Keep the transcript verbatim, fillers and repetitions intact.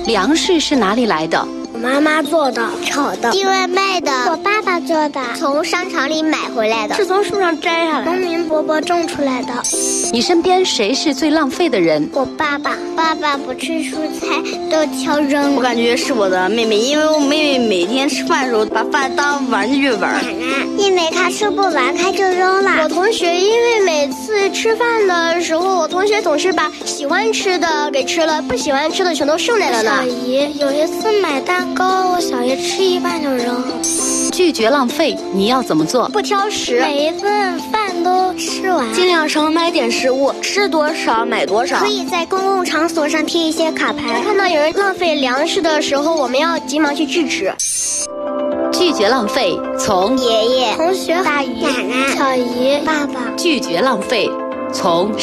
粮食是哪里来的？ 我妈妈做的，炒的， 寄外卖的， 我爸爸做的， 从商场里买回来的， 是从树上摘下来，农民伯伯种出来的。 你身边谁是最浪费的人？ 我爸爸，爸爸不吃蔬菜都挑扔。 我感觉是我的妹妹，因为我妹妹每天吃饭的时候把饭当玩具玩。 奶奶，因为她吃不完，她就扔了。 我同学因为每次吃饭的时候，我同学总是把喜欢吃的给吃了，不喜欢吃的全都剩下了呢。小姨有一次买蛋糕，我小姨吃一半就扔。 拒绝浪费，你要怎么做？ 不挑食，每一份饭都吃完，尽量少买点食物，吃多少买多少。 可以在公共场所上贴一些卡牌， 看到有人浪费粮食的时候，我们要急忙去制止。 拒绝浪费，从爷爷、 同学、 大姨、 奶奶、小姨、 爸爸。 拒绝浪费，从